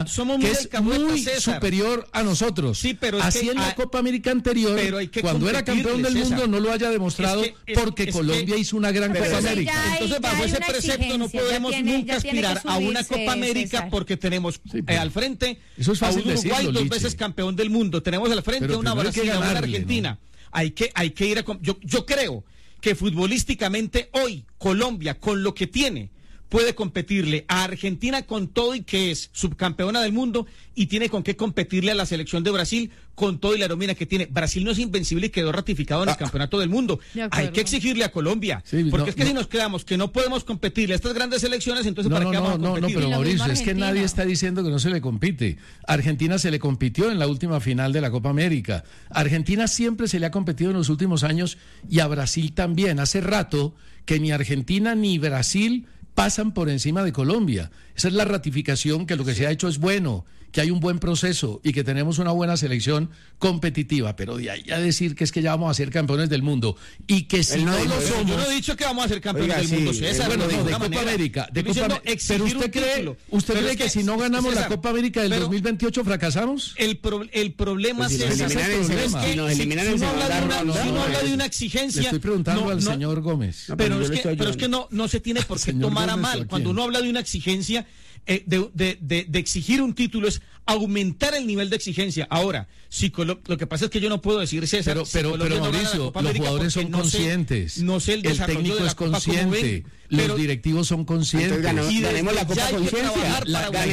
que es muy superior a nosotros. Sí, pero así en la Copa América anterior, cuando era campeón del mundo, no lo haya demostrado porque Colombia hizo una gran Copa América. Entonces, bajo ese precepto no podemos nunca aspirar a una Copa América porque tenemos al frente a un Uruguay 2 veces campeón del mundo, tenemos al frente a una Brasil, a una Argentina. ¿No? Hay que ir a... Yo creo que futbolísticamente hoy Colombia, con lo que tiene, puede competirle a Argentina con todo y que es subcampeona del mundo y tiene con qué competirle a la selección de Brasil con todo y la nómina que tiene. Brasil no es invencible y quedó ratificado en el campeonato del mundo. Hay que exigirle a Colombia, porque si nos quedamos que no podemos competirle a estas grandes selecciones, entonces ¿para qué vamos a competir? No, pero Mauricio, es que nadie está diciendo que no se le compite. Argentina se le compitió en la última final de la Copa América. Argentina siempre se le ha competido en los últimos años y a Brasil también. Hace rato que ni Argentina ni Brasil pasan por encima de Colombia. Esa es la ratificación que lo que se ha hecho es bueno, que hay un buen proceso y que tenemos una buena selección competitiva, pero de ahí a decir que es que ya vamos a ser campeones del mundo y que si no lo somos... Yo no he dicho que vamos a ser campeones del mundo, César. Bueno, de Copa América. Pero ¿usted cree que si no ganamos la Copa América del 2028 fracasamos? El problema es si nos eliminan en segunda ronda. Si no habla de una exigencia... Le estoy preguntando al señor Gómez. Pero es que no se tiene por qué tomar a mal. Cuando uno habla de una exigencia... de exigir un título es aumentar el nivel de exigencia. Ahora, lo que pasa es que yo no puedo decir, César, pero Mauricio, los jugadores son conscientes, el técnico es consciente, los directivos son conscientes. Ganemos la Copa Conciencia.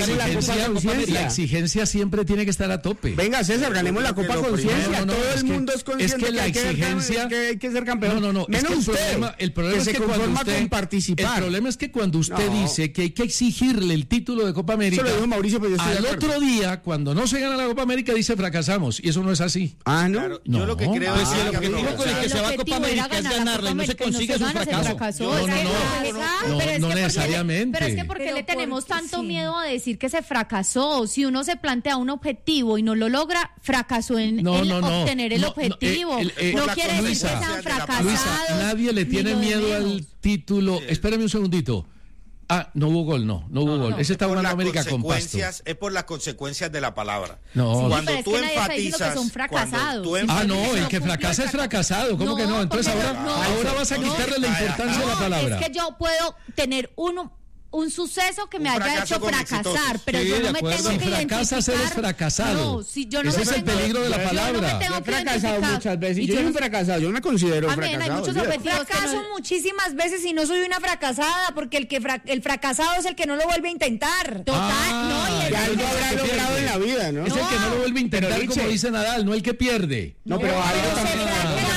La exigencia siempre tiene que estar a tope. Venga, César, ganemos la Copa Conciencia. Todo el mundo es consciente que la exigencia que hay que ser campeón. Menos usted. El problema es que cuando usted participar. El problema es que cuando usted dice que hay que exigirle el título de Copa América, eso lo dijo Mauricio, pero yo estoy al otro día, cuando no se gana la Copa América, dice fracasamos, y eso no es así. Ah, ¿no? Claro, yo lo que creo es que el objetivo con el que se va a Copa América es ganarla y no se consigue es un fracaso. No necesariamente. Pero es que ¿por qué le tenemos tanto miedo a decir que se fracasó? Si uno se plantea un objetivo y no lo logra, fracasó en obtener el objetivo. No quiere decir que sean fracasados. Luisa, nadie le tiene miedo al título. Espérame un segundito. No hubo gol, no hubo gol. Ese estaba en América con Pasto. Es por las consecuencias de la palabra. No. Cuando sí, tú enfatizas, que son fracasados. El que fracasa es fracasado. ¿Cómo que no? Entonces ahora vas a quitarle la importancia de la palabra. Es que yo puedo tener un suceso que me haya hecho fracasar, pero yo no me tengo que identificar. Si fracasas, eres fracasado. Ese es el peligro de la palabra. Yo he fracasado muchas veces. Yo soy un fracasado, yo me considero fracasado. Hay muchos objetivos. Fracaso muchísimas veces y no soy una fracasada, porque el fracasado es el que no lo vuelve a intentar. Total, ya algo habrá logrado en la vida, ¿no? Es el que no lo vuelve a intentar, como dice Nadal, no el que pierde. No, pero algo también.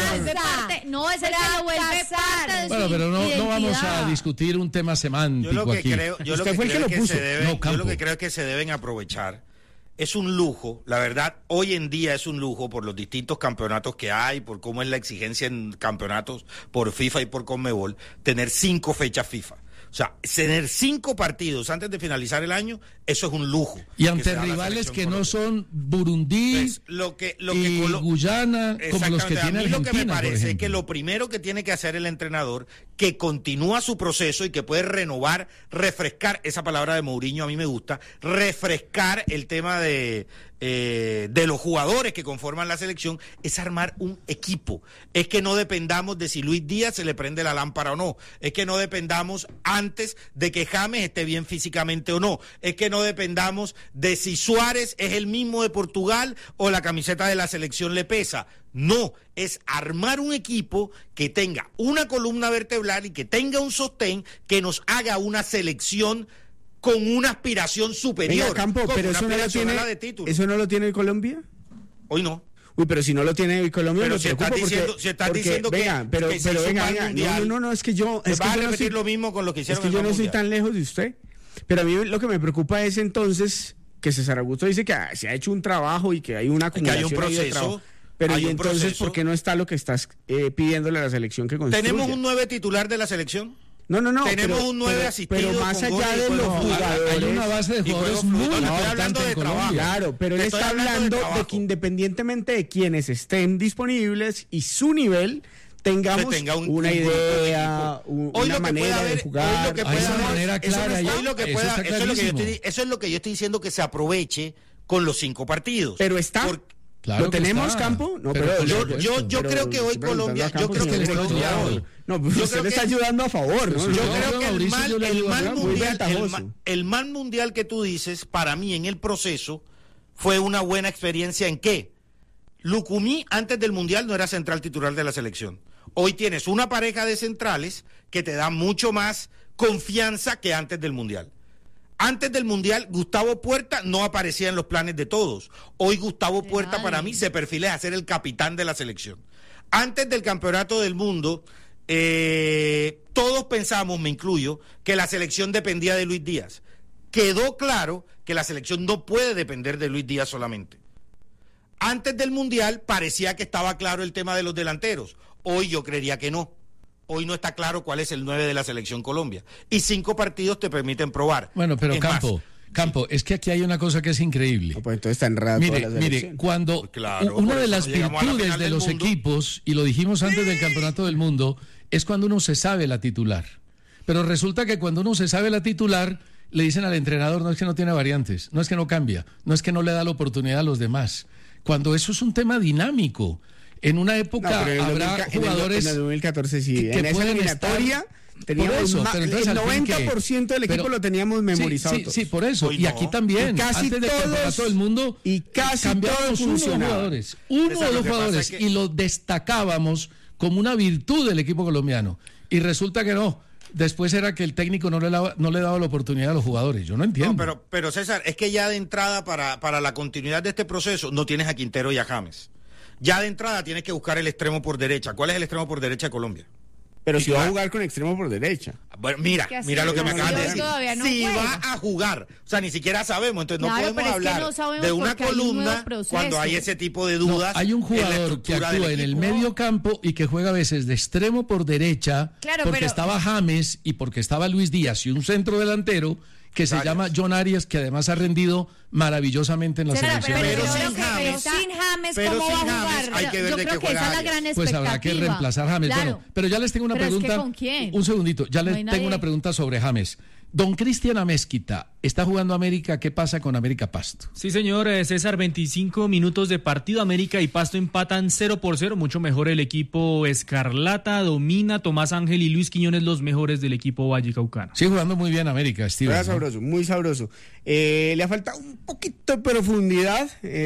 No, es el que lo vuelve parte de su Bueno, pero no vamos a discutir un tema semántico aquí. Yo lo que creo es que se deben aprovechar. Es un lujo, la verdad, hoy en día es un lujo por los distintos campeonatos que hay, por cómo es la exigencia en campeonatos por FIFA y por Conmebol, tener 5 fechas FIFA. O sea, tener 5 partidos antes de finalizar el año, eso es un lujo. Y ante rivales que no son Burundí y Guyana, como los que tiene Argentina. A mí lo que me parece es que lo primero que tiene que hacer el entrenador, que continúa su proceso y que puede renovar, refrescar, esa palabra de Mourinho a mí me gusta, refrescar el tema de los jugadores que conforman la selección, es armar un equipo. Es que no dependamos de si Luis Díaz se le prende la lámpara o no. Es que no dependamos antes de que James esté bien físicamente o no. Es que no dependamos de si Suárez es el mismo de Portugal o la camiseta de la selección le pesa. No, es armar un equipo que tenga una columna vertebral y que tenga un sostén que nos haga una selección con una aspiración superior. Venga, Campo, pero eso no lo tiene Colombia. Hoy no. Uy, pero si no lo tiene hoy Colombia, pero si estás diciendo venga, que no, es que yo es que va a repetir lo mismo con lo que hicieron. Es que yo no soy tan lejos de usted. Pero a mí lo que me preocupa es entonces que César Augusto dice que se ha hecho un trabajo y que hay una acumulación, que hay un proceso. Pero y entonces, ¿por qué no está lo que estás pidiéndole a la selección que construya? ¿Tenemos un 9 titular de la selección? No. Tenemos un 9 asistido. Pero más allá de los jugadores. Hay una base de jugadores muy importante en Colombia. Claro, pero él está hablando de que independientemente de quienes estén disponibles y su nivel, tengamos una idea, una manera de jugar. Eso es lo que yo estoy diciendo, que se aproveche con los 5 partidos. Pero está... Claro, ¿lo tenemos, Campo? No, pero yo creo que hoy Colombia, yo creo que le está ayudando a favor, ¿no? Yo creo que el mal mundial que tú dices, para mí en el proceso fue una buena experiencia. ¿En qué? Lucumí antes del mundial no era central titular de la selección. Hoy tienes una pareja de centrales que te da mucho más confianza que antes del mundial. Antes del mundial, Gustavo Puerta no aparecía en los planes de todos. Hoy Gustavo Puerta para mí se perfila a ser el capitán de la selección. Antes del campeonato del mundo, todos pensamos, me incluyo, que la selección dependía de Luis Díaz. Quedó claro que la selección no puede depender de Luis Díaz solamente. Antes del mundial parecía que estaba claro el tema de los delanteros. Hoy yo creería que no. Hoy no está claro cuál es el 9 de la selección Colombia. Y 5 partidos te permiten probar. Bueno, pero Campo, es que aquí hay una cosa que es increíble. No, pues entonces está enredado. Mire, cuando una de las virtudes de los equipos, y lo dijimos antes del Campeonato del Mundo, es cuando uno se sabe la titular. Pero resulta que cuando uno se sabe la titular, le dicen al entrenador, no es que no tiene variantes, no es que no cambia, no es que no le da la oportunidad a los demás. Cuando eso es un tema dinámico. En una época habrá jugadores en el 2014 sí, en esa eliminatoria teníamos el 90% del equipo lo teníamos memorizado. Sí, por eso. Y aquí también, casi antes del Campeonato del Mundo, cambiábamos uno o dos jugadores y lo destacábamos como una virtud del equipo colombiano. Y resulta que no. Después era que el técnico no le daba la oportunidad a los jugadores. Yo no entiendo. No, pero César, es que ya de entrada para la continuidad de este proceso no tienes a Quintero y a James. Ya de entrada tienes que buscar el extremo por derecha. ¿Cuál es el extremo por derecha de Colombia? Pero si va a jugar con extremo por derecha. Bueno, mira lo que me acabas de decir. Si va a jugar, o sea, ni siquiera sabemos, entonces no podemos hablar de una columna cuando hay ese tipo de dudas. Hay un jugador que actúa en el medio campo y que juega a veces de extremo por derecha, porque estaba James y porque estaba Luis Díaz y un centro delantero que se llama John Arias, que además ha rendido maravillosamente en la selección. Pero sin James, ¿cómo va a jugar? Hay que ver de qué juega. Esa es la gran expectativa. Pues habrá que reemplazar a James. Claro. Bueno, pero ya les tengo una pregunta. Es que ¿con quién? Un segundito, ya les tengo una pregunta sobre James. Don Cristian Amezquita, está jugando América, ¿qué pasa con América Pasto? Sí, señor César, 25 minutos de partido, América y Pasto empatan 0-0, mucho mejor el equipo Escarlata, domina Tomás Ángel y Luis Quiñones, los mejores del equipo vallecaucano. Sí, jugando muy bien América, Steven. Era sabroso, muy sabroso. Le ha faltado un poquito de profundidad,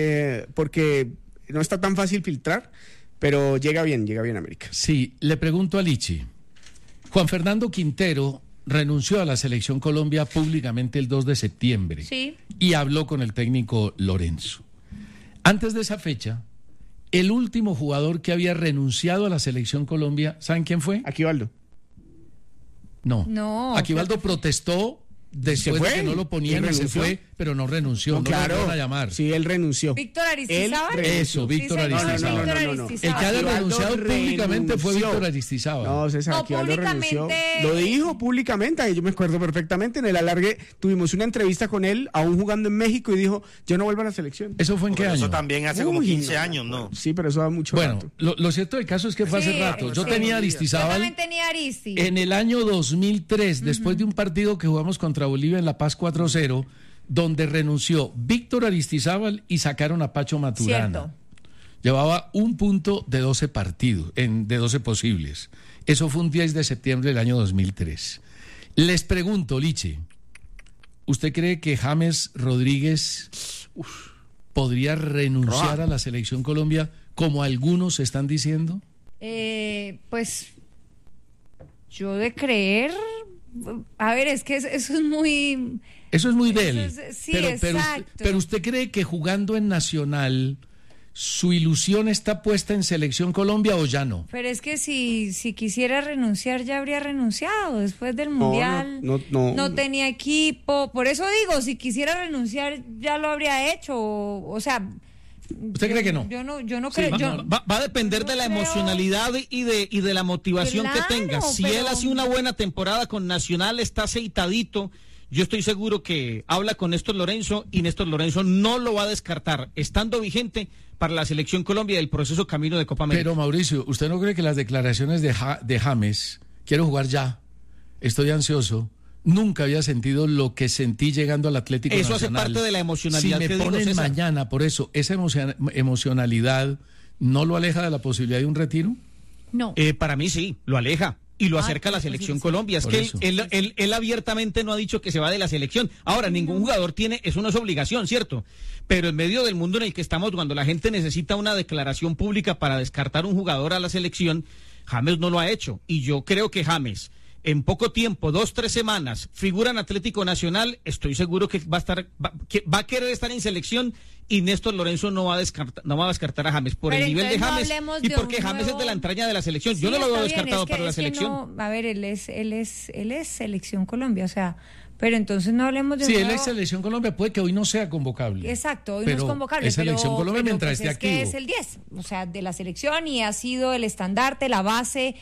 porque no está tan fácil filtrar, pero llega bien América. Sí, le pregunto a Lichi, Juan Fernando Quintero renunció a la Selección Colombia públicamente el 2 de septiembre y habló con el técnico Lorenzo. Antes de esa fecha, el último jugador que había renunciado a la Selección Colombia, ¿saben quién fue? Aquivaldo. No. Aquivaldo protestó después de que no lo ponían y se fue, pero no renunció. No claro. Lo van a llamar. Sí, él renunció. ¿Víctor Aristizábal? Eso, Víctor Aristizábal. No. El que haya renunciado públicamente fue Víctor Aristizábal. No, César, Aquivaldo renunció. Lo dijo públicamente, yo me acuerdo perfectamente. En el alargue tuvimos una entrevista con él, aún jugando en México, y dijo, yo no vuelvo a la selección. ¿Eso fue en qué año? Eso también hace como 15 años, ¿no? Sí, pero eso da mucho rato. Bueno, lo cierto del caso es que fue hace rato. Yo tenía Aristizábal. Yo también tenía Aristi. En el año 2003, después de un partido que jugamos contra Bolivia en La Paz 4-0, donde renunció Víctor Aristizábal y sacaron a Pacho Maturana. Cierto. Llevaba un punto de 12 partidos, de 12 posibles. Eso fue un 10 de septiembre del año 2003. Les pregunto, Liche, ¿usted cree que James Rodríguez podría renunciar a la Selección Colombia como algunos están diciendo? Pues yo de creer... A ver, es que eso es muy... Eso es muy de él. Sí, pero usted cree que jugando en Nacional su ilusión está puesta en Selección Colombia o ya no? Pero es que si quisiera renunciar ya habría renunciado después del Mundial. No tenía equipo. Por eso digo, si quisiera renunciar ya lo habría hecho. O sea... ¿Usted cree que no? Yo no creo. Va a depender de la emocionalidad y de la motivación que tenga. Si él hace una buena temporada con Nacional, está aceitadito. Yo estoy seguro que habla con Néstor Lorenzo y Néstor Lorenzo no lo va a descartar, estando vigente para la Selección Colombia del proceso camino de Copa América. Pero Mauricio, ¿usted no cree que las declaraciones de James, quiero jugar ya, estoy ansioso, nunca había sentido lo que sentí llegando al Atlético Nacional? Eso hace parte de la emocionalidad. Si me ponen mañana, por eso, esa emocionalidad, ¿no lo aleja de la posibilidad de un retiro? No. Para mí sí, lo aleja. Y lo acerca a la Selección Colombia. Es que él abiertamente no ha dicho que se va de la selección. Ahora, ningún jugador eso no es obligación, ¿cierto? Pero en medio del mundo en el que estamos, cuando la gente necesita una declaración pública para descartar un jugador a la selección, James no lo ha hecho. Y yo creo que James, en poco tiempo, 2-3 semanas, figura en Atlético Nacional, estoy seguro que va a querer estar en selección, y Néstor Lorenzo no va a descartar a James por el nivel de James y porque James es de la entraña de la selección. Yo no lo veo descartado para la selección. A ver, él es Selección Colombia, o sea, pero entonces no hablemos de él es Selección Colombia, puede que hoy no sea convocable. Exacto, hoy no es convocable, es Selección Colombia mientras esté activo. Es que es el 10, o sea, de la selección, y ha sido el estandarte, la base,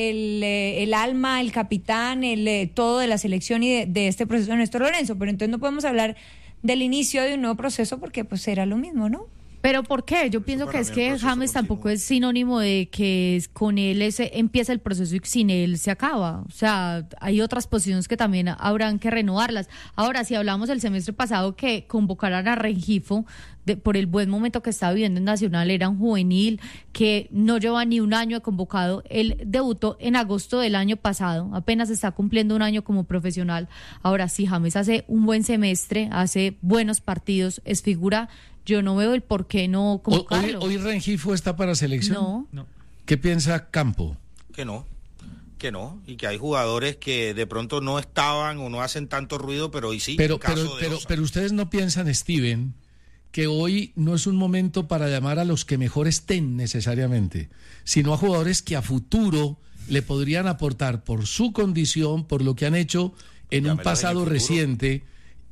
el alma, el capitán, todo de la selección y de este proceso de Néstor Lorenzo, pero entonces no podemos hablar del inicio de un nuevo proceso porque pues era lo mismo, ¿no? ¿Pero por qué? Yo pienso que es que James tampoco es sinónimo de que con él empieza el proceso y sin él se acaba. O sea, hay otras posiciones que también habrán que renovarlas. Ahora, si hablamos el semestre pasado que convocaran a Rengifo por el buen momento que está viviendo en Nacional, era un juvenil que no lleva ni un año de convocado. Él debutó en agosto del año pasado, apenas está cumpliendo un año como profesional. Ahora, si James hace un buen semestre, hace buenos partidos, es figura, yo no veo el por qué no convocarlo. ¿Hoy Rengifo está para selección? No. ¿Qué piensa Campo? Que no, y que hay jugadores que de pronto no estaban o no hacen tanto ruido, pero hoy sí. Pero ustedes no piensan, Steven, que hoy no es un momento para llamar a los que mejor estén necesariamente, sino a jugadores que a futuro le podrían aportar por su condición, por lo que han hecho en un pasado reciente.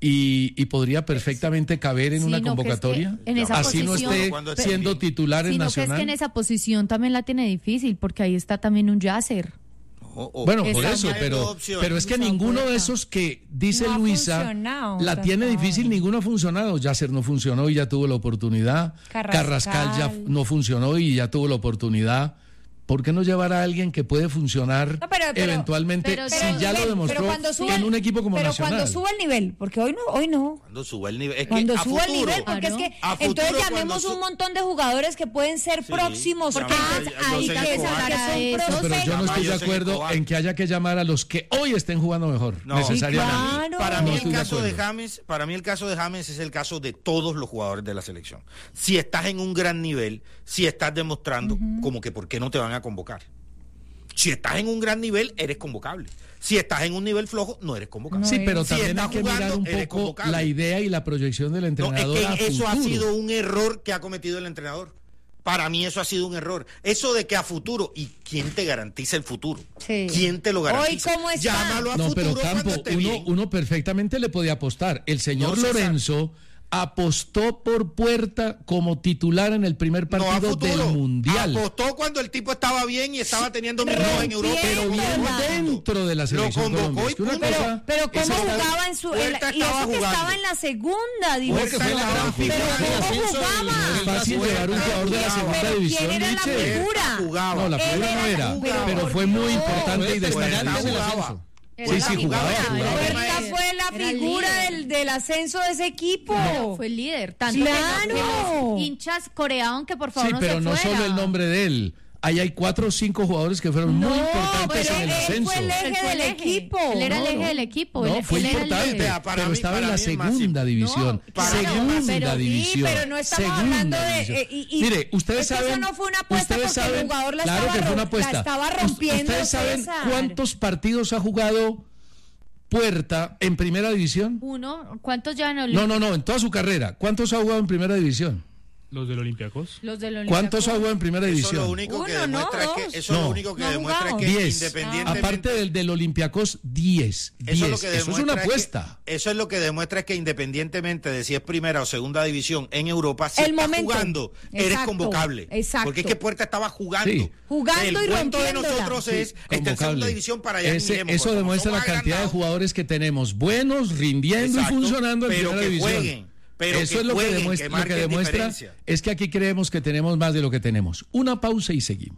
Y podría perfectamente caber en una convocatoria, en esa así posición, no esté siendo titular en Nacional. Que es que en esa posición también la tiene difícil, porque ahí está también un Yasser. Bueno, por eso, pero es que ninguno de esos que dice no Luisa la tiene difícil, ninguno ha funcionado. Yasser no funcionó y ya tuvo la oportunidad. Carrascal ya no funcionó y ya tuvo la oportunidad. ¿Por qué no llevar a alguien que puede funcionar eventualmente si ya lo demostró en un equipo como Nacional? Pero cuando suba el nivel, porque hoy no. Cuando suba el nivel, es cuando que suba el nivel, porque es que entonces llamemos un montón de jugadores que pueden ser próximos, porque hay que son pero yo no estoy de acuerdo en que haya que llamar a los que hoy estén jugando mejor, necesariamente. Claro. Para mí el caso de James es el caso de todos los jugadores de la selección. Si estás en un gran nivel, si estás demostrando como que por qué no te van a convocar. Si estás en un gran nivel, eres convocable. Si estás en un nivel flojo, no eres convocable. Sí, pero también hay que mirar un poco la idea y la proyección del entrenador. Es que eso ha sido un error que ha cometido el entrenador. Para mí eso ha sido un error. Eso de que a futuro, ¿y quién te garantiza el futuro? Sí. ¿Quién te lo garantiza? Hoy, ¿cómo está? Llámalo a futuro. Pero Campo, uno perfectamente le podía apostar. El señor Lorenzo apostó por Puerta como titular en el primer partido del Mundial. Apostó cuando el tipo estaba bien y estaba teniendo minutos en Europa. Pero bien dentro de la selección. Lo convocó pero cómo jugaba en su... y eso que estaba en la segunda división. Pero ¿cómo jugaba? Es fácil llevar un jugador de la segunda división. ¿Quién era la figura? No, la figura no era. Pero fue muy importante y destacante en el ascenso. Sí, jugaba. Puerta fue la figura del ascenso de ese equipo. Pero fue el líder. Tanto que los hinchas coreaban que por favor no se fuera. Sí, pero no solo el nombre de él. Ahí hay 4 o 5 jugadores que fueron muy importantes en el ascenso. Él fue el eje del equipo. Él era el eje del equipo. No, fue importante, pero estaba en la segunda división. Segunda división. Sí, pero no estamos hablando de... Mire, ustedes saben... Eso no fue una apuesta porque el jugador la estaba rompiendo. ¿Ustedes saben cuántos partidos ha jugado Puerta en primera división? Uno. ¿Cuántos ya no? No, en toda su carrera. ¿Cuántos ha jugado en primera división? Los del Olympiacos. ¿Cuántos hubo en primera división? Eso lo único que demuestra es que independientemente... Aparte del Olympiacos, 10. Eso es una apuesta. Eso es lo que demuestra que independientemente de si es primera o segunda división en Europa, si estás jugando, eres convocable. Exacto. Porque es que Puerta estaba jugando. Sí. Jugando el y cuento de nosotros es está en segunda división para allá. Eso demuestra la cantidad de jugadores que tenemos, buenos, rindiendo y funcionando en primera división. Jueguen. Pero eso es lo que demuestra es que aquí creemos que tenemos más de lo que tenemos. Una pausa y seguimos.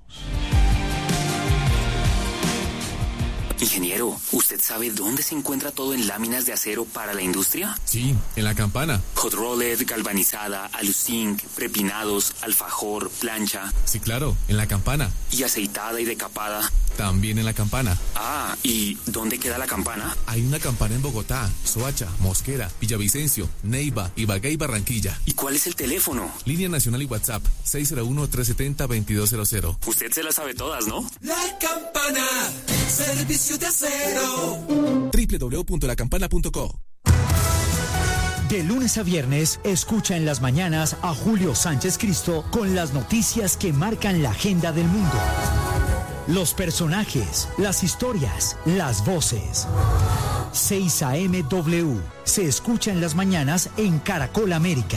Ingeniero, ¿usted sabe dónde se encuentra todo en láminas de acero para la industria? Sí, en La Campana. Hot rolled, galvanizada, aluzinc, prepinados, alfajor, plancha. Sí, claro, en La Campana. ¿Y aceitada y decapada? También en La Campana. Ah, ¿y dónde queda La Campana? Hay una Campana en Bogotá, Soacha, Mosquera, Villavicencio, Neiva, Ibagué y Barranquilla. ¿Y cuál es el teléfono? Línea nacional y WhatsApp, 601-370-2200. Usted se las sabe todas, ¿no? La Campana, servicio de acero. www.lacampana.co. De lunes a viernes, escucha en las mañanas a Julio Sánchez Cristo con las noticias que marcan la agenda del mundo. Los personajes, las historias, las voces. 6 AM W se escucha en las mañanas en Caracol América.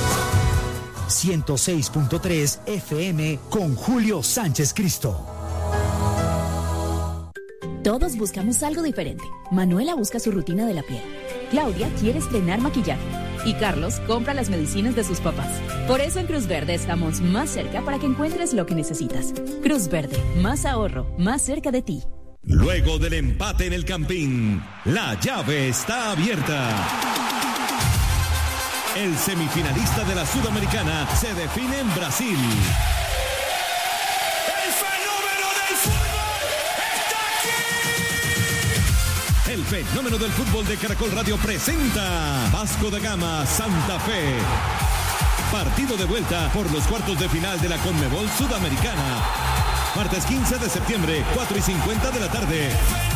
106.3 FM con Julio Sánchez Cristo. Todos buscamos algo diferente. Manuela busca su rutina de la piel. Claudia quiere estrenar maquillaje. Y Carlos compra las medicinas de sus papás. Por eso en Cruz Verde estamos más cerca para que encuentres lo que necesitas. Cruz Verde, más ahorro, más cerca de ti. Luego del empate en el Campín, la llave está abierta. El semifinalista de la Sudamericana se define en Brasil. El fenómeno del fútbol de Caracol Radio presenta Vasco da Gama Santa Fe. Partido de vuelta por los cuartos de final de la Conmebol Sudamericana. Martes 15 de septiembre, 4:50 de la tarde.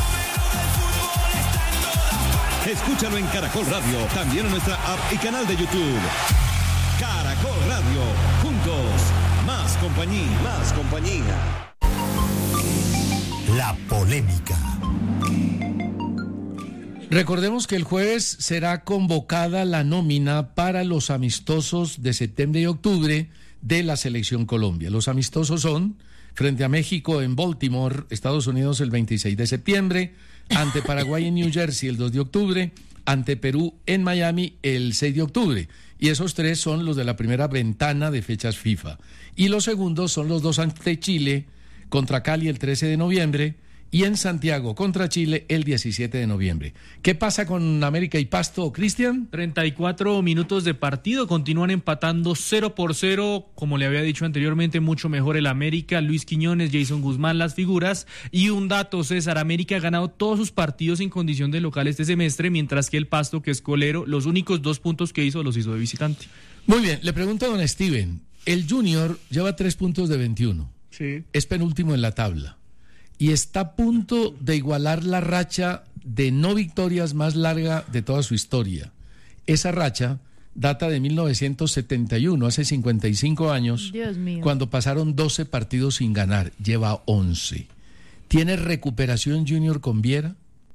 Escúchalo en Caracol Radio, también en nuestra app y canal de YouTube. Caracol Radio, juntos, más compañía. La polémica. Recordemos que el jueves será convocada la nómina para los amistosos de septiembre y octubre de la Selección Colombia. Los amistosos son frente a México en Baltimore, Estados Unidos el 26 de septiembre, ante Paraguay en New Jersey el 2 de octubre, ante Perú en Miami el 6 de octubre. Y esos tres son los de la primera ventana de fechas FIFA. Y los segundos son los dos ante Chile, contra Cali el 13 de noviembre, y en Santiago contra Chile el 17 de noviembre. ¿Qué pasa con América y Pasto, Cristian? 34 minutos de partido, continúan empatando 0-0, como le había dicho anteriormente, mucho mejor el América, Luis Quiñones, Jason Guzmán, las figuras, y un dato, César, América ha ganado todos sus partidos en condición de local este semestre, mientras que el Pasto, que es colero, los únicos 2 puntos que hizo los hizo de visitante. Muy bien, le pregunto a don Steven, el Junior lleva 3 puntos de 21, sí. Es penúltimo en la tabla. Y está a punto de igualar la racha de no victorias más larga de toda su historia. Esa racha data de 1971, hace 55 años, Dios mío, cuando pasaron 12 partidos sin ganar, lleva 11. ¿Tiene recuperación Junior con Viera?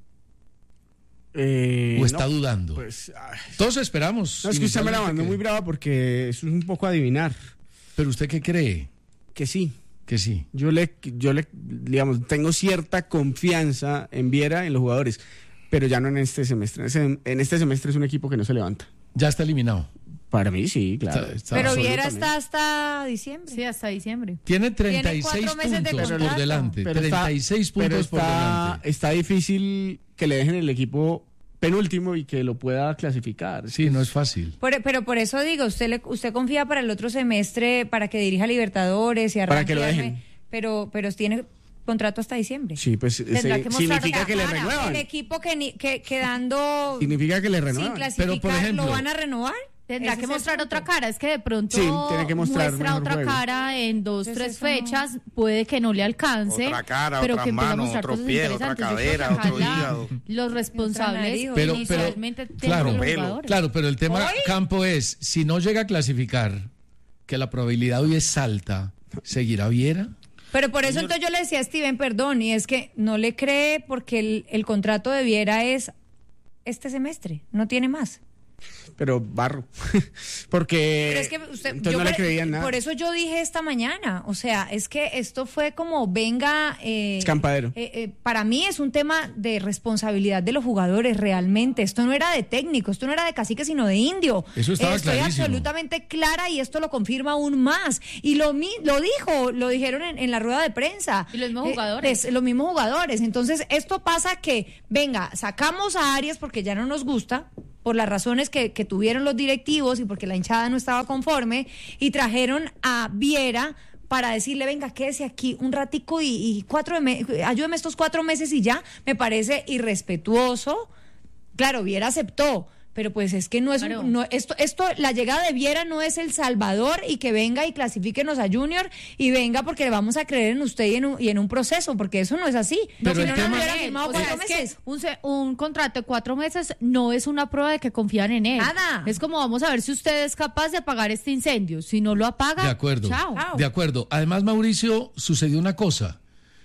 ¿O está dudando? Pues, todos esperamos. No, es que usted me la mandó muy brava porque eso es un poco adivinar. ¿Pero usted qué cree? Que sí. Que sí. Yo le, digamos, tengo cierta confianza en Viera, en los jugadores, pero ya no en este semestre. En este semestre es un equipo que no se levanta. Ya está eliminado. Para mí sí, claro. Pero Viera está hasta diciembre. Sí, hasta diciembre. Tiene 36 puntos por delante. 36 puntos por delante. Está difícil que le dejen el equipo penúltimo y que lo pueda clasificar. Sí, no es fácil. Pero por eso digo, usted confía para el otro semestre para que dirija Libertadores y arranque. Para que lo dejen. Pero tiene contrato hasta diciembre. Sí, pues significa que le renuevan. El equipo quedando significa que le renuevan. Sin clasificar, pero por ejemplo, ¿lo van a renovar? Tendrá que mostrar otra cara, es que de pronto tiene que mostrar muestra otra juego. Cara en 2-3 fechas, puede que no le alcance, otra cara, pero otras que manos, otro pie, otra cadera, otro hígado. Los responsables pero inicialmente claro, pero el tema campo es, si no llega a clasificar, que la probabilidad hoy es alta, ¿seguirá Viera? Pero por eso entonces yo le decía a Steven, perdón, y es que no le cree porque el contrato de Viera es este semestre, no tiene más. Pero barro, porque pero es que usted, entonces no le creían nada. Por eso yo dije esta mañana, o sea, es que esto fue como venga... escampadero. Para mí es un tema de responsabilidad de los jugadores realmente, esto no era de técnico, esto no era de cacique sino de indio. Eso estaba Estoy clarísimo. absolutamente clara y esto lo confirma aún más. Y lo dijeron en la rueda de prensa. Y los mismos jugadores. Los mismos jugadores. Entonces esto pasa que, venga, sacamos a Arias porque ya no nos gusta, por las razones que tuvieron los directivos y porque la hinchada no estaba conforme, y trajeron a Viera para decirle, venga, quédese aquí un ratico y ayúdeme estos 4 meses y ya. Me parece irrespetuoso. Claro, Viera aceptó, pero pues es que no es claro. Esto la llegada de Viera no es El Salvador y que venga y clasifíquenos a Junior y venga porque le vamos a creer en usted y en un proceso, porque eso no es así. Pero si el no, tema... no hubiera firmado 4 meses. Un contrato de 4 meses no es una prueba de que confían en él. Nada. Es como vamos a ver si usted es capaz de apagar este incendio. Si no lo apaga, De acuerdo, chao. de acuerdo. Además, Mauricio, sucedió una cosa.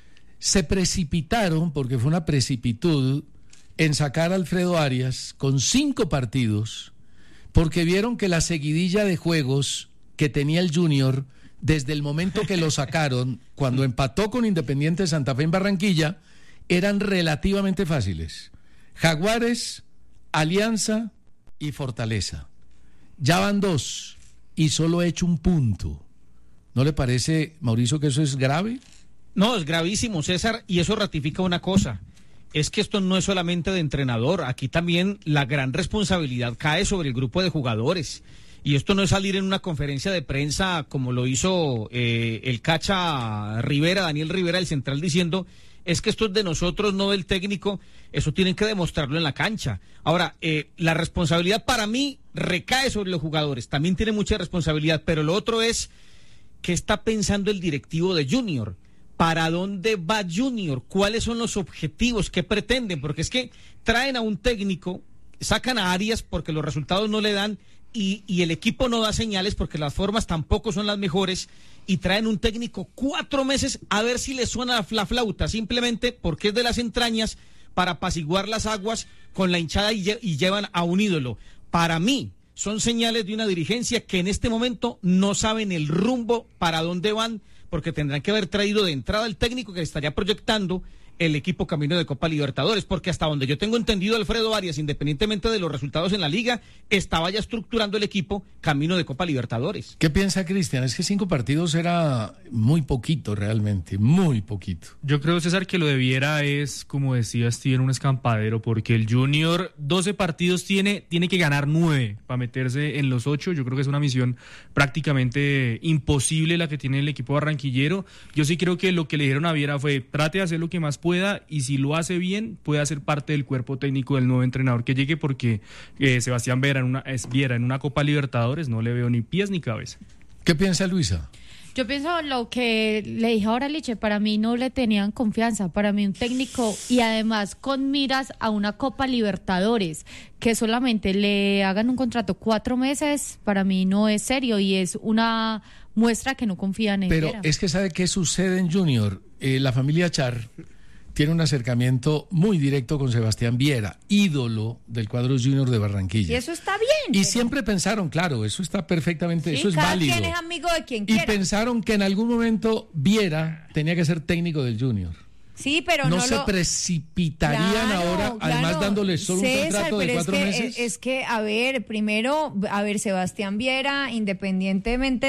Se precipitaron, porque fue una precipitud, en sacar a Alfredo Arias con 5 partidos, porque vieron que la seguidilla de juegos que tenía el Junior desde el momento que lo sacaron, cuando empató con Independiente Santa Fe en Barranquilla, eran relativamente fáciles. Jaguares, Alianza y Fortaleza. Ya van 2 y solo ha hecho un punto. ¿No le parece, Mauricio, que eso es grave? No, es gravísimo, César, y eso ratifica una cosa. Es que esto no es solamente de entrenador, aquí también la gran responsabilidad cae sobre el grupo de jugadores. Y esto no es salir en una conferencia de prensa como lo hizo el Cacha Rivera, Daniel Rivera, el central, diciendo, es que esto es de nosotros, no del técnico. Eso tienen que demostrarlo en la cancha. Ahora, la responsabilidad para mí recae sobre los jugadores, también tiene mucha responsabilidad, pero lo otro es, ¿qué está pensando el directivo de Junior? ¿Para dónde va Junior? ¿Cuáles son los objetivos? ¿Qué pretenden? Porque es que traen a un técnico, sacan a Arias porque los resultados no le dan y el equipo no da señales porque las formas tampoco son las mejores, y traen un técnico 4 meses a ver si le suena la flauta, simplemente porque es de las entrañas, para apaciguar las aguas con la hinchada y llevan a un ídolo. Para mí son señales de una dirigencia que en este momento no saben el rumbo para dónde van, porque tendrán que haber traído de entrada el técnico que estaría proyectando el equipo camino de Copa Libertadores, porque hasta donde yo tengo entendido, Alfredo Arias, independientemente de los resultados en la liga, estaba ya estructurando el equipo camino de Copa Libertadores. ¿Qué piensa Cristian? Es que 5 partidos era muy poquito realmente, muy poquito. Yo creo, César, que lo de Viera es, como decía Steven, un escampadero, porque el Junior 12 partidos tiene que ganar 9 para meterse en los 8. Yo creo que es una misión prácticamente imposible la que tiene el equipo barranquillero. Yo sí creo que lo que le dijeron a Viera fue, trate de hacer lo que más pueda, y si lo hace bien, puede hacer parte del cuerpo técnico del nuevo entrenador que llegue, porque Sebastián Viera en una Copa Libertadores no le veo ni pies ni cabeza. ¿Qué piensa Luisa? Yo pienso lo que le dije ahora a Liche, para mí no le tenían confianza, para mí un técnico, y además con miras a una Copa Libertadores, que solamente le hagan un contrato 4 meses, para mí no es serio y es una muestra que no confían en él. Pero es que ¿sabe qué sucede en Junior? La familia Char tiene un acercamiento muy directo con Sebastián Viera, ídolo del cuadro Junior de Barranquilla. Y eso está bien. Y siempre pensaron, claro, eso está perfectamente, sí, eso es cada válido. quien es amigo de quien quiera. Y pensaron que en algún momento Viera tenía que ser técnico del Junior. Sí, pero no se precipitarían ahora, además dándoles solo un contrato de 4 meses. Es que, a ver, primero, Sebastián Viera, independientemente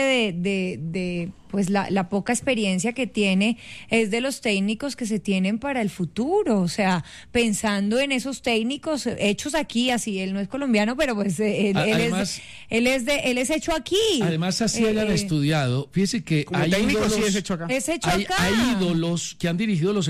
de pues la poca experiencia que tiene, es de los técnicos que se tienen para el futuro, o sea, pensando en esos técnicos hechos aquí, así, él no es colombiano, pero pues él es hecho aquí. Además, así hayan estudiado, fíjese que hay ídolos, sí es hecho acá. Hay ídolos que han dirigido los equipos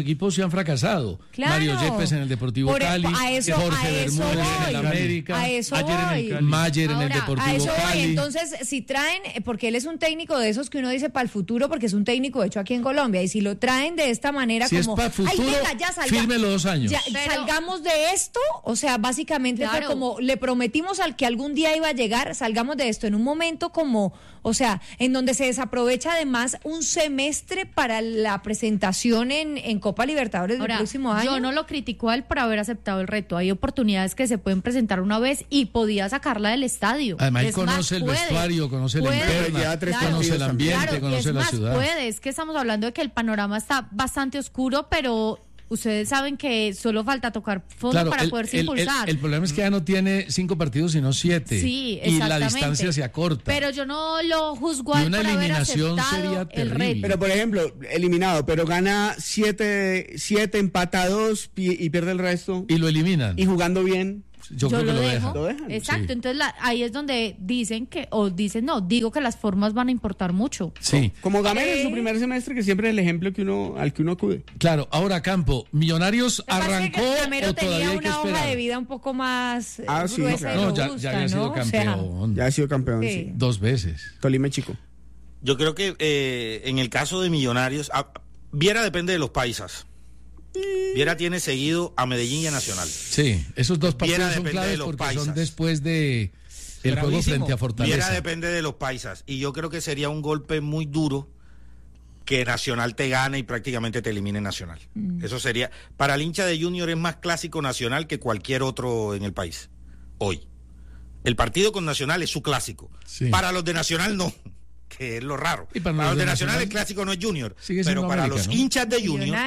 equipos sí han fracasado. Claro. Mario Yepes en el Deportivo Cali, Jorge Bermúdez en el América, Mayer en el Deportivo Cali. Entonces, si traen, porque él es un técnico de esos que uno dice para el futuro, porque es un técnico hecho aquí en Colombia, y si lo traen de esta manera, si como, es para futuro, venga, ya firme los 2 años. Salgamos de esto, o sea, básicamente fue como le prometimos al que algún día iba a llegar, salgamos de esto en un momento como, o sea, en donde se desaprovecha además un semestre para la presentación en Copa Libertadores del próximo año. Yo no lo critico a él por haber aceptado el reto. Hay oportunidades que se pueden presentar una vez y podía sacarla del estadio. Además, él conoce el vestuario, conoce la interna, conoce el ambiente, conoce la ciudad. Es que estamos hablando de que el panorama está bastante oscuro, pero ustedes saben que solo falta tocar fondo para poderse impulsar. El problema es que ya no tiene 5 partidos, sino 7. Sí, y la distancia se acorta. Pero yo no lo juzgo a él por haber aceptado el reto. Pero, por ejemplo, eliminado, pero gana 7, empata 2 y pierde el resto. Y lo eliminan. Y jugando bien. Yo creo que lo dejan. Exacto, sí. Entonces ahí es donde dicen digo que las formas van a importar mucho. Sí. Como Gamero en su primer semestre, que siempre es el ejemplo al que uno acude. Claro, ahora Campo, Millonarios arrancó o todavía hay que esperar. Una hoja de vida un poco más gruesa y robusta, no, ya había sido campeón. Ya ha sido campeón, sí. 2 veces. Tolima Chico. Yo creo que en el caso de Millonarios, Viera depende de los paisas. Viera tiene seguido a Medellín y a Nacional. Sí, esos 2 partidos son claves porque paisas. Son después de el juego frente a Fortaleza. Viera depende de los paisas y yo creo que sería un golpe muy duro que Nacional te gane y prácticamente te elimine Nacional. Eso sería, para el hincha de Junior es más clásico Nacional que cualquier otro en el país hoy. El partido con Nacional es su clásico. Sí. Para los de Nacional no, que es lo raro. Y para los de Nacional el clásico no es Junior, pero para América, los hinchas de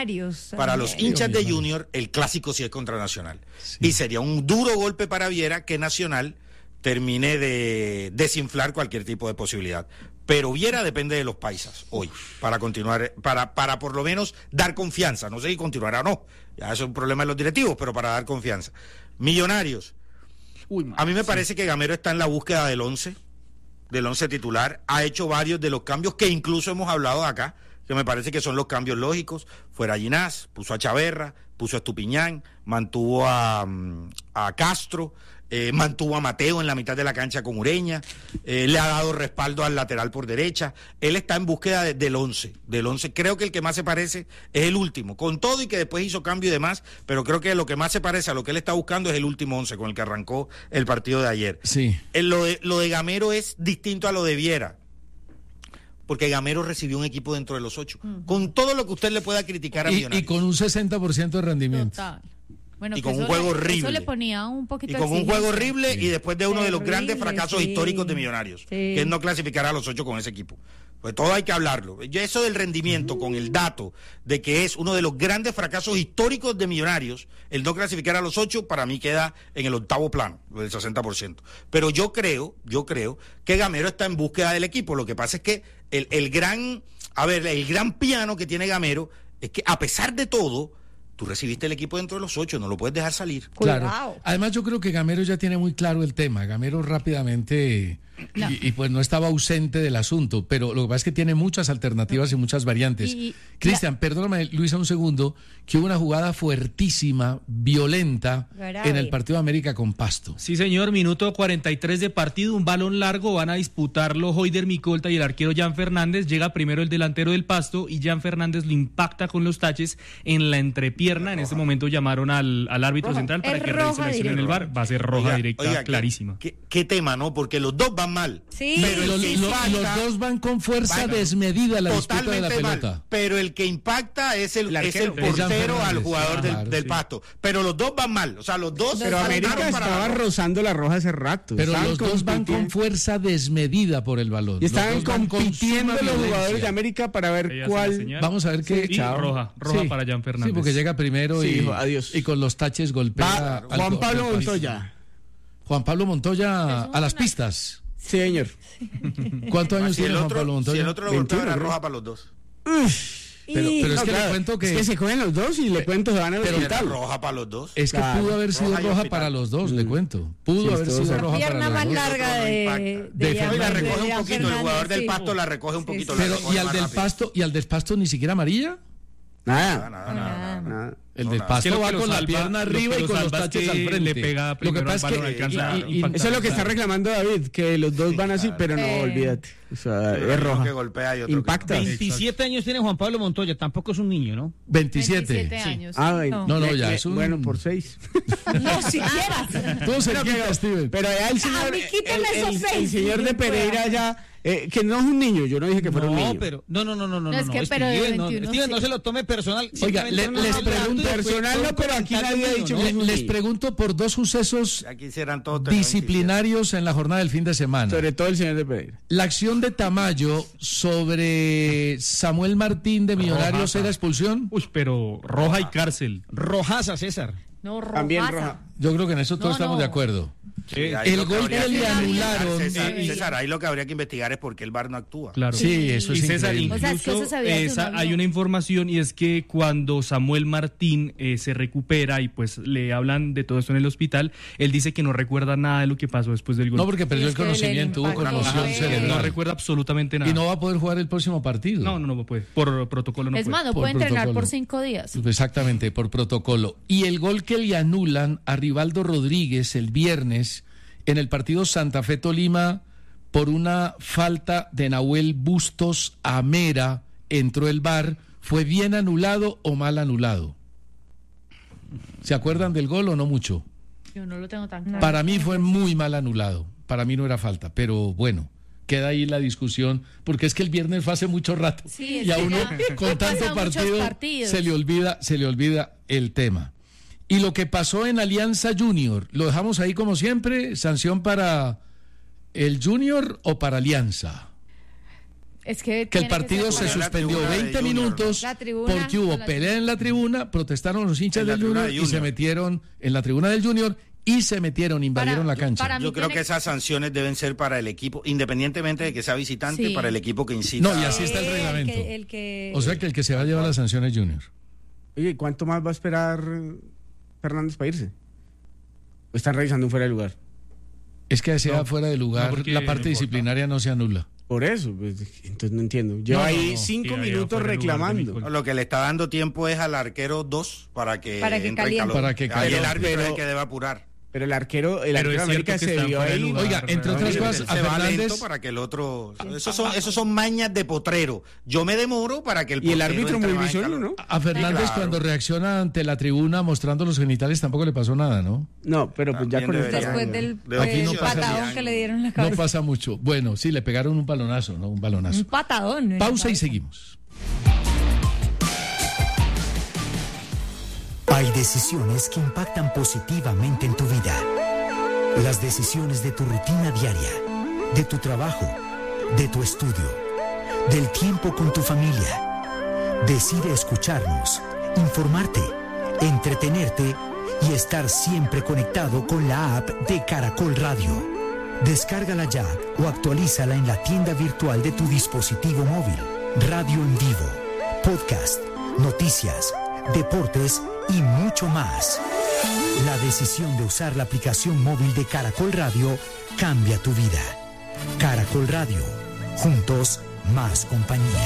Junior, el clásico sí es contra Nacional. Sí. Y sería un duro golpe para Viera que Nacional termine de desinflar cualquier tipo de posibilidad. Pero Viera depende de los paisas hoy, para continuar, para por lo menos dar confianza. No sé si continuará o no, ya eso es un problema de los directivos, pero para dar confianza. Millonarios, a mí me parece que Gamero está en la búsqueda del 11 titular, ha hecho varios de los cambios que incluso hemos hablado acá, que me parece que son los cambios lógicos. Fuera Ginás, puso a Chaverra, puso a Estupiñán, mantuvo a Castro, mantuvo a Mateo en la mitad de la cancha con Ureña, le ha dado respaldo al lateral por derecha. Él está en búsqueda del 11. Creo que el que más se parece es el último, con todo y que después hizo cambio y demás, pero creo que lo que más se parece a lo que él está buscando es el último 11 con el que arrancó el partido de ayer. Sí. Lo de Gamero es distinto a lo de Viera, porque Gamero recibió un equipo dentro de los 8, con todo lo que usted le pueda criticar a Millonarios. Y con un 60% de rendimiento. Total. Bueno, y con un juego horrible. Eso le ponía un poquito y con un juego horrible y después de uno de los grandes fracasos históricos de Millonarios, que es no clasificar a los 8 con ese equipo. Pues todo hay que hablarlo. Eso del rendimiento con el dato de que es uno de los grandes fracasos históricos de Millonarios, el no clasificar a los 8, para mí queda en el 8º plano, del 60%. Pero yo creo que Gamero está en búsqueda del equipo. Lo que pasa es que el gran piano que tiene Gamero es que, a pesar de todo, tú recibiste el equipo dentro de los 8, no lo puedes dejar salir. Claro. Además, yo creo que Gamero ya tiene muy claro el tema. Gamero rápidamente y pues no estaba ausente del asunto, pero lo que pasa es que tiene muchas alternativas y muchas variantes. Cristian, perdóname, Luisa, un segundo, que hubo una jugada fuertísima, violenta, en el partido de América con Pasto. Sí, señor, minuto 43 de partido, un balón largo, van a disputarlo Hoyder Micolta y el arquero Jan Fernández. Llega primero el delantero del Pasto y Jan Fernández lo impacta con los taches en la entrepierna. En este momento llamaron al árbitro central para que revise la acción en el VAR. Va a ser roja directa, clarísima. ¿Qué tema, no? Porque los dos van mal. Sí. Pero los dos van con fuerza desmedida a la disputa de la pelota. Mal. Pero el que impacta es el portero al jugador del Pasto. Pero los dos van mal. O sea, los dos. Pero América estaba rozando la roja hace rato. Pero los dos van con fuerza desmedida por el balón. Y estaban compitiendo los jugadores de América para ver cuál. Vamos a ver qué. Roja para Jan Fernández. Sí, porque llega primero y con los taches golpea. Juan Pablo Montoya. Juan Pablo Montoya a las pistas. Sí, señor. ¿Cuántos años tiene Juan Pablo Montoya? Si el otro lo golpea, era roja para los dos. Pero es que le cuento que... Es que se cogen los dos y le cuento se van a era roja para los dos. Es que pudo haber sido roja para los dos, le cuento. Pudo haber sido roja para los dos. La pierna más larga de la recoge un poquito, el jugador del Pasto la recoge un poquito. Pero, ¿y al del Pasto ni siquiera amarilla? Nada. nada. El del Pasto va con la pierna arriba y con los taches al frente. Le pega lo que pasa es que eso es lo que está reclamando David, que los dos van así, pero no, olvídate. O sea, es roja. Que golpea y otro impacta. 27 años tiene Juan Pablo Montoya, tampoco es un niño, ¿no? 27 años. No, ya es un... Bueno, por 6. No, siquiera. Tú se queda, Steven. Pero allá el señor, el señor de Pereira ya... que no es un niño, yo no dije que fuera un niño. No, es que pero Steven, no se lo tome personal. Oiga, les pregunto personal, no, pero aquí nadie ha dicho que es un les niño. pregunto por dos sucesos disciplinarios en la jornada del fin de semana. Sobre todo el señor de Pereira. La acción de Tamayo sobre Samuel Martín de Millonarios era expulsión. Uy, pero roja y cárcel. Rojaza, César. No, rojaza. También roja. Yo creo que en eso todos estamos de acuerdo. Sí, el gol que le anularon. César, ahí lo que habría que investigar es por qué el VAR no actúa. Claro. Sí, eso es César, increíble. incluso hay una información y es que cuando Samuel Martín se recupera y pues le hablan de todo esto en el hospital, él dice que no recuerda nada de lo que pasó después del gol. No, porque perdió el conocimiento, hubo conmoción cerebral. No recuerda absolutamente nada. Y no va a poder jugar el próximo partido. No puede. Por protocolo no puede. Es más, no puede entrenar por 5 días. Exactamente, por protocolo. Y el gol que le anulan a Rivaldo Rodríguez el viernes en el partido Santa Fe-Tolima por una falta de Nahuel Bustos a Mera, entró el VAR, ¿fue bien anulado o mal anulado? ¿Se acuerdan del gol o no mucho? Yo no lo tengo tan claro. Para mí fue muy mal anulado, para mí no era falta, pero bueno, queda ahí la discusión, porque es que el viernes fue hace mucho rato, sí, y a uno con tanto partido se le olvida el tema. Y lo que pasó en Alianza Junior, ¿lo dejamos ahí como siempre? ¿Sanción para el Junior o para Alianza? Es que el partido se suspendió 20 minutos porque hubo pelea en la tribuna, protestaron los hinchas del Junior y se metieron en la tribuna del Junior y se metieron, invadieron la cancha. Yo creo que esas sanciones deben ser para el equipo, independientemente de que sea visitante, para el equipo que incita. No, y así está el reglamento. O sea que el que se va a llevar las sanciones Junior. Oye, ¿cuánto más va a esperar Fernández para irse? ¿O están revisando un fuera de lugar? Es que sea fuera de lugar, la parte disciplinaria no se anula. Por eso, pues, entonces no entiendo. Lleva ahí 5 minutos reclamando. Lo que le está dando tiempo es al arquero 2 para que entre calor. Para que ahí el árbitro es el que debe apurar. Pero el arquero de América se vio ahí. Oiga, entre otras cosas, a Fernández para que el otro. Esos son mañas de potrero. Yo me demoro para que el y el árbitro muy visual, ¿no? A Fernández cuando reacciona ante la tribuna mostrando los genitales tampoco le pasó nada, ¿no? No, pero pues ya con después del patadón que le dieron en la cabeza. No pasa mucho. Bueno, sí, le pegaron un balonazo, ¿no? Un balonazo. Un patadón. Pausa y seguimos. Hay decisiones que impactan positivamente en tu vida. Las decisiones de tu rutina diaria, de tu trabajo, de tu estudio, del tiempo con tu familia. Decide escucharnos, informarte, entretenerte y estar siempre conectado con la app de Caracol Radio. Descárgala ya o actualízala en la tienda virtual de tu dispositivo móvil. Radio en vivo, podcast, noticias, deportes y mucho más. La decisión de usar la aplicación móvil de Caracol Radio cambia tu vida. Caracol Radio. Juntos, más compañía.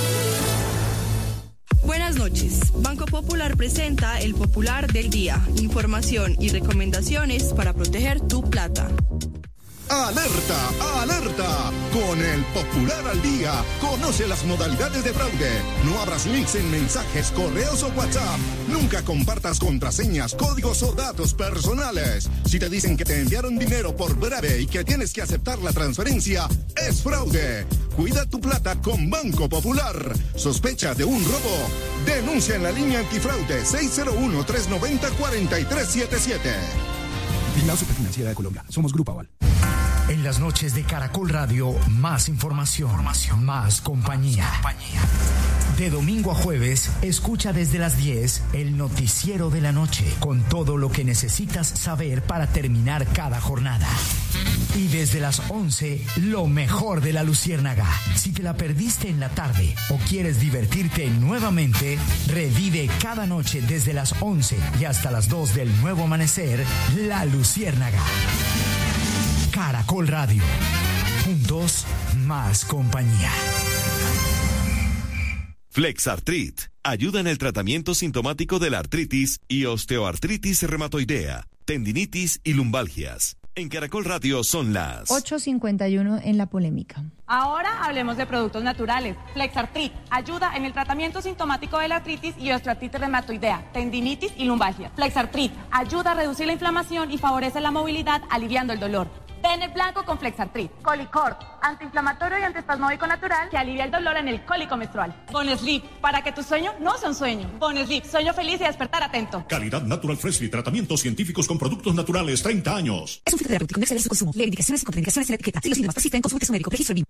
Buenas noches. Banco Popular presenta el Popular del Día. Información y recomendaciones para proteger tu plata. ¡Alerta! ¡Alerta! Con el Popular al Día, conoce las modalidades de fraude. No abras links en mensajes, correos o WhatsApp. Nunca compartas contraseñas, códigos o datos personales. Si te dicen que te enviaron dinero por breve y que tienes que aceptar la transferencia, es fraude. Cuida tu plata con Banco Popular. ¿Sospecha de un robo? Denuncia en la línea antifraude 601-390-4377. Vigilado Superfinanciera de Colombia. Somos Grupo Aval. En las noches de Caracol Radio, más información, más compañía. De domingo a jueves, escucha desde las 10 el noticiero de la noche, con todo lo que necesitas saber para terminar cada jornada. Y desde las 11, lo mejor de la Luciérnaga. Si te la perdiste en la tarde o quieres divertirte nuevamente, revive cada noche desde las 11 y hasta las 2 del nuevo amanecer, La Luciérnaga. Caracol Radio. Juntos, más compañía. Flexartrit ayuda en el tratamiento sintomático de la artritis y osteoartritis reumatoidea, tendinitis y lumbalgias. En Caracol Radio son las 8:51 en la polémica. Ahora hablemos de productos naturales. Flexartrit ayuda en el tratamiento sintomático de la artritis y osteoartritis reumatoidea, tendinitis y lumbalgia. Flexartrit ayuda a reducir la inflamación y favorece la movilidad, aliviando el dolor. Bennett blanco con Flexartrit. Colicord, antiinflamatorio y antiespasmódico natural que alivia el dolor en el cólico menstrual. Bonesleep, para que tu sueño no sea un sueño. Bonesleep, sueño feliz y despertar atento. Calidad Natural Freshly, tratamientos científicos con productos naturales, 30 años. Es un fitoterapéutico, no exceder su consumo. Leer indicaciones y contraindicaciones en la etiqueta. Si los síntomas persisten, consulte a su médico. Registro BIM.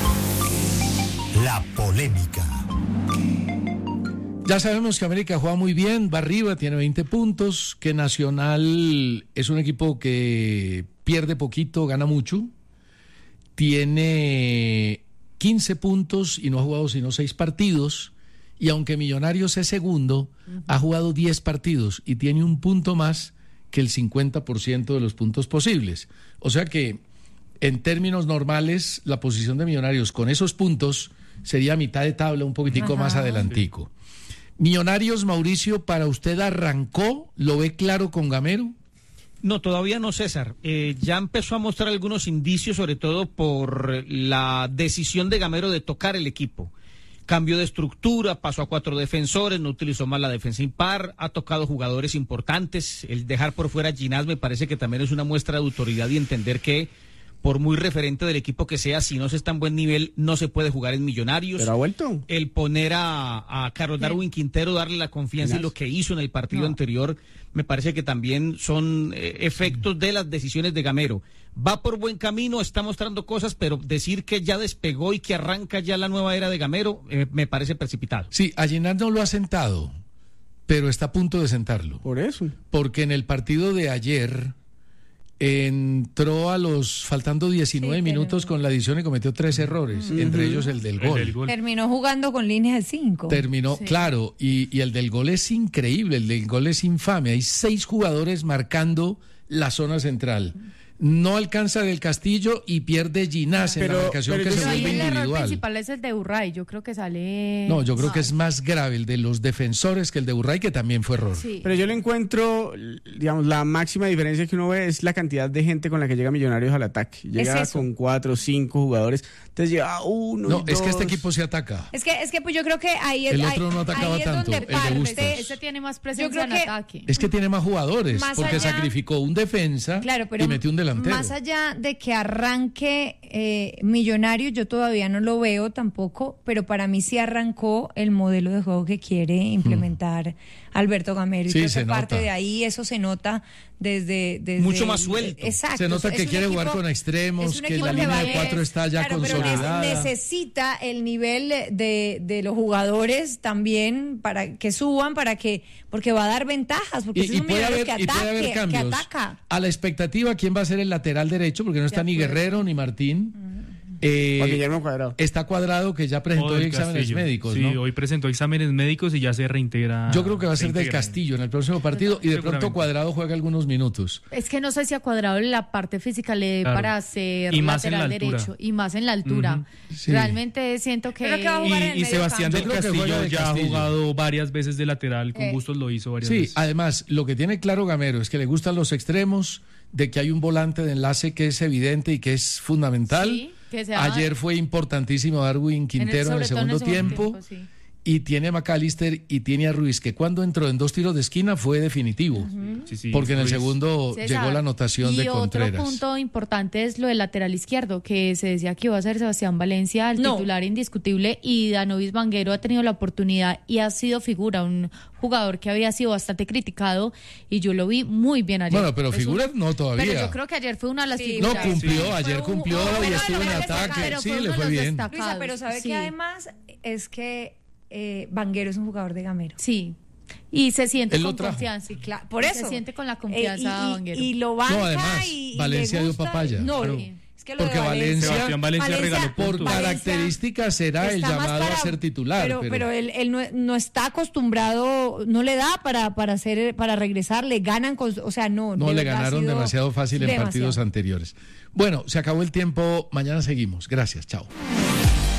La polémica. Ya sabemos que América juega muy bien, va arriba, tiene 20 puntos, que Nacional es un equipo que pierde poquito, gana mucho, tiene 15 puntos y no ha jugado sino 6 partidos, y aunque Millonarios es segundo, ha jugado 10 partidos y tiene un punto más que el 50% de los puntos posibles. O sea que, en términos normales, la posición de Millonarios con esos puntos sería a mitad de tabla, un poquitico más adelantico. Millonarios, Mauricio, ¿para usted arrancó? ¿Lo ve claro con Gamero? No, todavía no, César. Ya empezó a mostrar algunos indicios, sobre todo por la decisión de Gamero de tocar el equipo. Cambio de estructura, pasó a 4 defensores, no utilizó más la defensa impar, ha tocado jugadores importantes. El dejar por fuera a Ginás me parece que también es una muestra de autoridad y entender que, por muy referente del equipo que sea, si no se está en buen nivel, no se puede jugar en Millonarios. ¿Pero ha vuelto? El poner a Carlos Darwin Quintero, darle la confianza y lo que hizo en el partido anterior, me parece que también son efectos de las decisiones de Gamero. Va por buen camino, está mostrando cosas, pero decir que ya despegó y que arranca ya la nueva era de Gamero, me parece precipitado. Sí, a Ginás no lo ha sentado, pero está a punto de sentarlo. Por eso. Porque en el partido de ayer entró faltando 19 minutos con la adición y cometió 3 errores, entre ellos el del gol. Terminó jugando con líneas de 5. Terminó, claro, y el del gol es increíble, el del gol es infame. Hay 6 jugadores marcando la zona central. No alcanza Del Castillo y pierde Ginás en la marcación que se vuelve individual. El error principal es el de Urray, yo creo que sale... No, yo creo que es más grave el de los defensores que el de Urray, que también fue error. Sí. Pero yo le encuentro, digamos, la máxima diferencia que uno ve es la cantidad de gente con la que llega Millonarios al ataque. Llega con 4 o 5 jugadores, entonces llega uno. No, es que este equipo se ataca. Es que pues yo creo que ahí el otro no atacaba tanto, el de Bustos. Este tiene más presencia en ataque. Es que tiene más jugadores, porque sacrificó un defensa y metió un delantero. Más allá de que arranque Millonarios, yo todavía no lo veo tampoco, pero para mí sí arrancó el modelo de juego que quiere implementar Alberto Gamero. Sí, y creo que parte de ahí eso se nota desde mucho más suelto. Exacto. Se nota que quiere jugar con extremos, que la línea de 4 está ya consolidada. Pero necesita el nivel de los jugadores también para que suban, porque va a dar ventajas, porque y puede haber cambios. Que ataca. A la expectativa, ¿quién va a ser el lateral derecho? Porque no está ni Guerrero ni Martín. Guillermo Cuadrado. Está Cuadrado, que ya presentó hoy exámenes médicos, ¿no? Sí, hoy presentó exámenes médicos y ya se reintegra. Yo creo que va a ser Del Castillo en el próximo partido y de pronto Cuadrado juega algunos minutos. Es que no sé si a Cuadrado la parte física le dé para ser lateral derecho y más en la altura. Sí. Realmente siento que... Y Sebastián Del Castillo ya ha jugado varias veces de lateral, con Bustos lo hizo varias veces. Sí, además, lo que tiene claro Gamero es que le gustan los extremos, de que hay un volante de enlace que es evidente y que es fundamental. Sí. Ayer fue importantísimo Darwin Quintero en el segundo tiempo. Sí. Y tiene a McAllister y tiene a Ruiz, que cuando entró en 2 tiros de esquina fue definitivo. Porque en el segundo llegó la anotación de Contreras. Y otro punto importante es lo del lateral izquierdo, que se decía que iba a ser Sebastián Valencia el titular indiscutible, y Danovis Vanguero ha tenido la oportunidad y ha sido figura, un jugador que había sido bastante criticado, y yo lo vi muy bien ayer. Bueno, pero figura no todavía. Pero yo creo que ayer fue una de las figuras. No cumplió, ayer cumplió y estuvo en ataque. Sí, le fue bien. Luisa, pero sabe que además es que Vanguero es un jugador de Gamero. Sí. Y se siente con confianza. Sí, claro. Por eso. Se siente con la confianza Vanguero. Y lo banca. No, además, Valencia dio papaya. No, pero, es que porque Valencia regaló por características será el llamado a ser titular. Pero él no está acostumbrado, no le da para regresar, le ganan, no le ganaron demasiado fácil en partidos anteriores. Bueno, se acabó el tiempo, mañana seguimos. Gracias, chao.